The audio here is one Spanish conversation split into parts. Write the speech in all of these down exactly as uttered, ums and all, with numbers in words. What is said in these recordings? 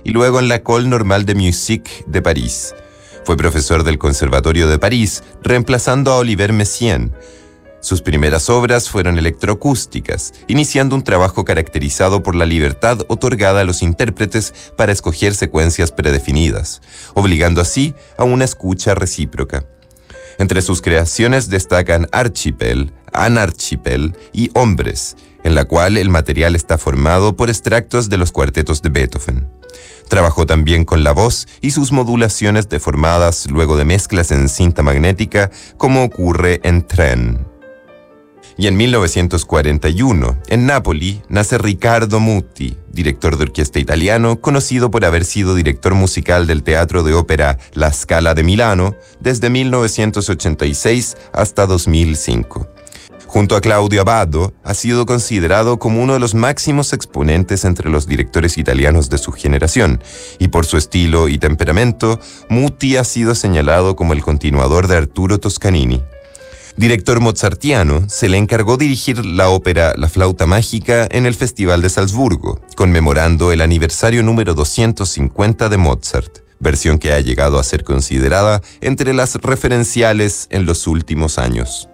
y luego en la École Normale de Musique de París. Fue profesor del Conservatorio de París, reemplazando a Olivier Messiaen. Sus primeras obras fueron electroacústicas, iniciando un trabajo caracterizado por la libertad otorgada a los intérpretes para escoger secuencias predefinidas, obligando así a una escucha recíproca. Entre sus creaciones destacan Archipel, Anarchipel y Hombres, en la cual el material está formado por extractos de los cuartetos de Beethoven. Trabajó también con la voz y sus modulaciones deformadas luego de mezclas en cinta magnética, como ocurre en Tren. Y en mil novecientos cuarenta y uno, en Nápoli, nace Riccardo Muti, director de orquesta italiano, conocido por haber sido director musical del teatro de ópera La Scala de Milano desde mil novecientos ochenta y seis hasta dos mil cinco. Junto a Claudio Abbado, ha sido considerado como uno de los máximos exponentes entre los directores italianos de su generación, y por su estilo y temperamento, Muti ha sido señalado como el continuador de Arturo Toscanini. Director mozartiano, se le encargó dirigir la ópera La Flauta Mágica en el Festival de Salzburgo, conmemorando el aniversario número doscientos cincuenta de Mozart, versión que ha llegado a ser considerada entre las referenciales en los últimos años.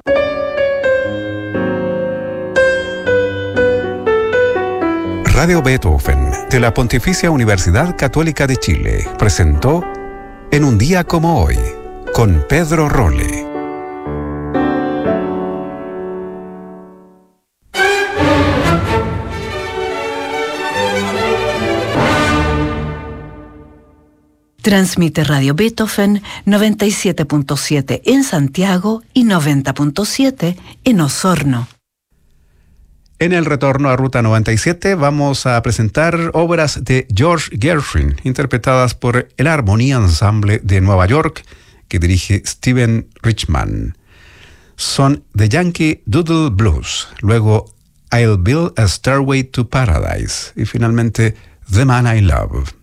Radio Beethoven de la Pontificia Universidad Católica de Chile presentó En un día como hoy, con Pedro Rolle. Transmite Radio Beethoven noventa y siete punto siete en Santiago y noventa punto siete en Osorno. En el retorno a Ruta noventa y siete vamos a presentar obras de George Gershwin, interpretadas por el Armonía Ensemble de Nueva York, que dirige Steven Richman. Son The Yankee Doodle Blues, luego I'll Build a Stairway to Paradise y finalmente The Man I Love.